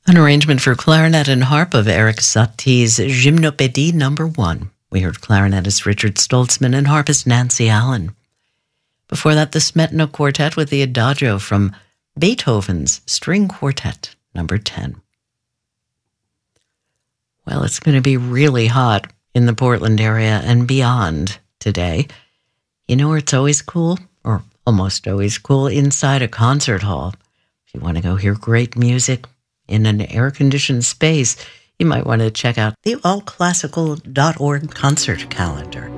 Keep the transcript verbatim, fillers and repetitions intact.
An arrangement for clarinet and harp of Eric Satie's Gymnopédie number one. We heard clarinetist Richard Stoltzman and harpist Nancy Allen. Before that, the Smetana Quartet with the Adagio from Beethoven's String Quartet number ten. Well, it's going to be really hot in the Portland area and beyond today. You know where it's always cool, or almost always cool? Inside a concert hall. If you want to go hear great music in an air-conditioned space, you might want to check out the all classical dot org concert calendar.